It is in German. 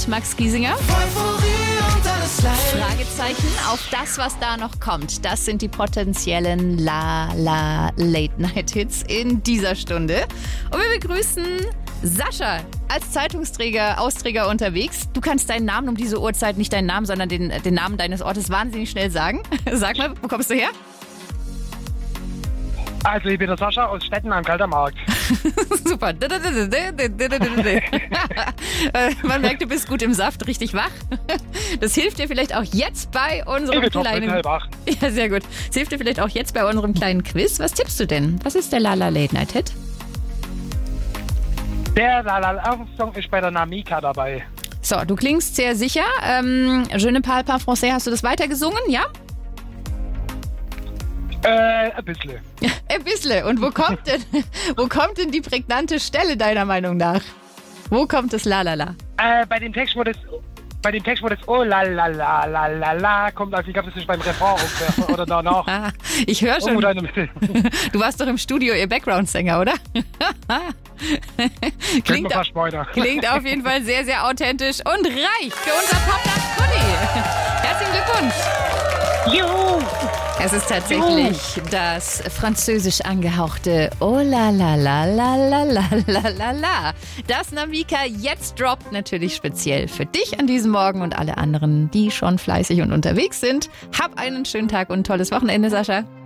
mit Max Giesinger. Fragezeichen auf das, was da noch kommt. Das sind die potenziellen Late-Night-Hits in dieser Stunde. Und wir begrüßen Sascha als Austräger unterwegs. Du kannst deinen Namen um diese Uhrzeit, nicht deinen Namen, sondern den Namen deines Ortes wahnsinnig schnell sagen. Sag mal, wo kommst du her? Also ich bin der Sascha aus Stetten am Kaltermarkt. Super. Man merkt, du bist gut im Saft, richtig wach. Das hilft dir vielleicht auch jetzt bei unserem kleinen... Ja, sehr gut. Das hilft dir vielleicht auch jetzt bei unserem kleinen Quiz. Was tippst du denn? Was ist der Lala Late Night Hit? Der Lala-Song ist bei der Namika dabei. So, du klingst sehr sicher. Je ne parle pas français, hast du das weitergesungen, ja? Ein bisschen. Ein bisschen. Und wo kommt denn die prägnante Stelle deiner Meinung nach? Wo kommt das Lalala? Bei dem Text, wo das Oh la la la la la la kommt, also ich glaube, das ist beim Refrain oder danach. Ich höre schon. Du warst doch im Studio, ihr Background-Sänger, oder? Klingt auf jeden Fall sehr, sehr authentisch und reich für unser Popnacht-Kuddy. Herzlichen Glückwunsch. Juhu! Es ist tatsächlich das französisch angehauchte Oh la la la la la la la la la. Das Namika jetzt droppt, natürlich speziell für dich an diesem Morgen und alle anderen, die schon fleißig und unterwegs sind. Hab einen schönen Tag und ein tolles Wochenende, Sascha.